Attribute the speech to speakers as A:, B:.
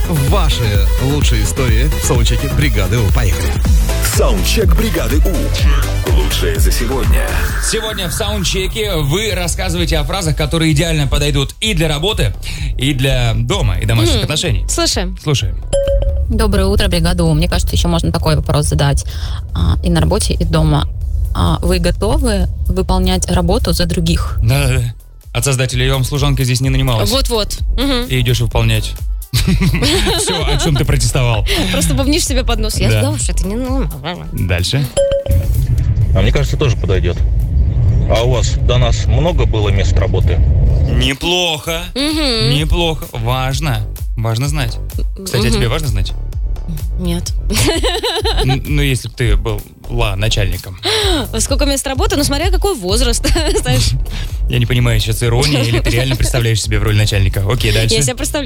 A: ваши лучшие истории в саундчеке бригады У. Поехали.
B: Саундчек бригады У. Лучшее за сегодня.
C: Сегодня в саундчеке вы рассказываете о фразах, которые идеально подойдут и для работы, и для дома, и домашних отношений.
D: Слушаем.
C: Слушаем.
E: Доброе утро, бригада У. Мне кажется, еще можно такой вопрос задать и на работе, и дома. Вы готовы выполнять работу за других?
C: Да. От создателя вам служанка здесь не нанималась.
D: Вот-вот. Угу.
C: И идешь выполнять. Все, о чем ты протестовал.
D: Просто бубнишь себе под нос. Я сказала, что это не...
C: Дальше.
F: А мне кажется, тоже подойдет. А у вас до нас много было мест работы?
C: Неплохо. Неплохо. Важно знать. Кстати, а тебе важно знать?
D: Нет.
C: Ну, если бы ты была начальником.
D: Сколько мест работы? Ну, смотря какой возраст, знаешь.
C: Я не понимаю, сейчас ирония или ты реально представляешь себе в роли начальника. Окей, дальше.
D: Я себя представляю.